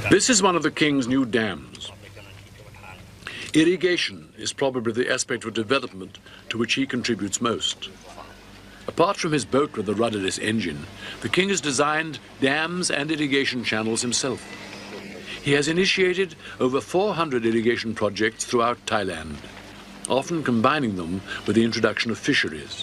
This is one of the king's new dams. Irrigation is probably the aspect of development to which he contributes most. Apart from his boat with a rudderless engine, the king has designed dams and irrigation channels himself. He has initiated over 400 irrigation projects throughout Thailand, often combining them with the introduction of fisheries.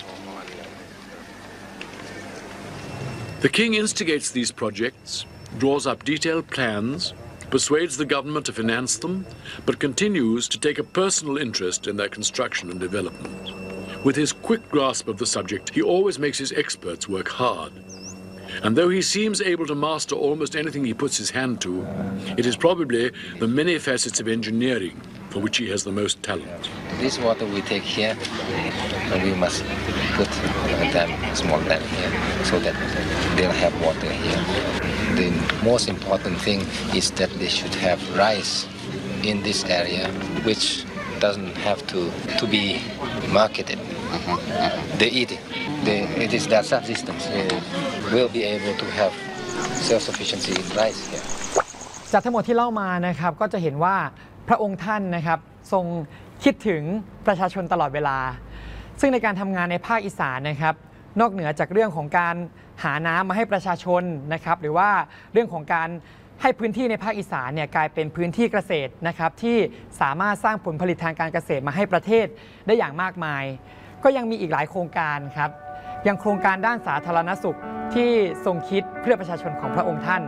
The king instigates these projects, draws up detailed plans, persuades the government to finance them, but continues to take a personal interest in their construction and development. With his quick grasp of the subject, he always makes his experts work hard. And though he seems able to master almost anything he puts his hand to, it is probably the many facets of engineering for which he has the most talent. This water we take here, and we must put a dam, a small dam here, so that they'll have water here. The most important thing is that they should have rice in this area, which doesn't have to be marketed. They eat it. It is their subsistence. They will be able to have self-sufficiency in rice here. จากทั้งหมดที่เล่ามานะครับก็จะเห็นว่าพระองค์ท่านนะครับทรงคิดถึงประชาชนตลอดเวลาซึ่งในการทำงานในภาคอีสานนะครับนอกเหนือจากเรื่องของการหาน้ำมาให้ประชาชนนะครับหรือว่าเรื่องของการให้พื้นที่ในภาคอีสานเนี่ยกลายเป็นพื้นที่เกษตรนะครับที่สามารถสร้างผลผลิตทางการเกษตรมาให้ประเทศได้อย่างมากมายก็ยังมีอีกหลายโครงการครับอย่างโครงการด้านสาธารณสุขที่ทรงคิดเพื่อประชาชนของพระองค์ท่าน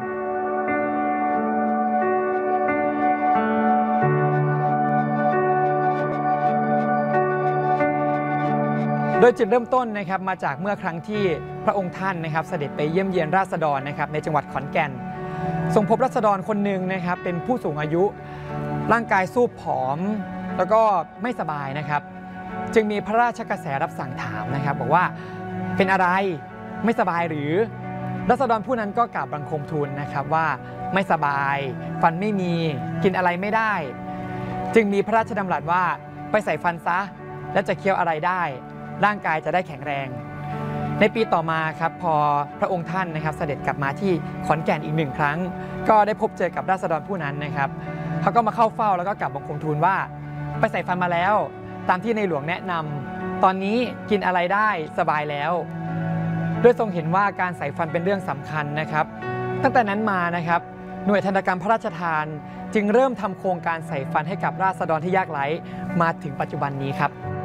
โดยจุดเริ่มต้นนะครับมาจากเมื่อครั้งที่พระองค์ท่านนะครับเสด็จไปเยี่ยมเยียนราษฎรนะครับในจังหวัดขอนแก่นทรงพบราษฎรคนหนึ่งนะครับเป็นผู้สูงอายุร่างกายสูบผอมแล้วก็ไม่สบายนะครับจึงมีพระราชกระแสรับสั่งถามนะครับบอกว่าเป็นอะไรไม่สบายหรือราษฎรผู้นั้นก็กราบบังคมทูลนะครับว่าไม่สบายฟันไม่มีกินอะไรไม่ได้จึงมีพระราชดำรัสว่าไปใส่ฟันซะแล้วจะเคี้ยวอะไรได้ร่างกายจะได้แข็งแรงในปีต่อมาครับพอพระองค์ท่านนะครับเสด็จกลับมาที่ขอนแก่นอีกหนึ่งครั้งก็ได้พบเจอกับราษฎรผู้นั้นนะครับเขาก็มาเข้าเฝ้าแล้วก็กราบบังคมทูลว่าไปใส่ฟันมาแล้วตามที่ในหลวงแนะนำตอนนี้กินอะไรได้สบายแล้วโดยทรงเห็นว่าการใส่ฟันเป็นเรื่องสำคัญนะครับตั้งแต่นั้นมานะครับหน่วยธนกรรมพระราชทานจึงเริ่มทำโครงการใส่ฟันให้กับราษฎรที่ยากไร้มาถึงปัจจุบันนี้ครับ